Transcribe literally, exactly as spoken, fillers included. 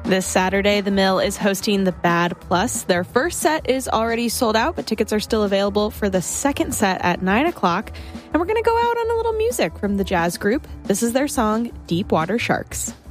This Saturday, The Mill is hosting The Bad Plus. Their first set is already sold out, but tickets are still available for the second set at nine o'clock. And we're going to go out on a little music from the jazz group. This is their song, Deep Water Sharks.